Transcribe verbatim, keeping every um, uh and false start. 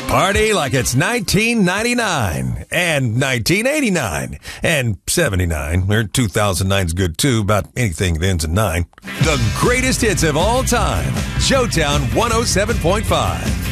Party like it's nineteen ninety-nine and nineteen eighty-nine and seventy-nine. Or two thousand nine's good too, about anything that ends in nine. The greatest hits of all time. Showtown one oh seven point five.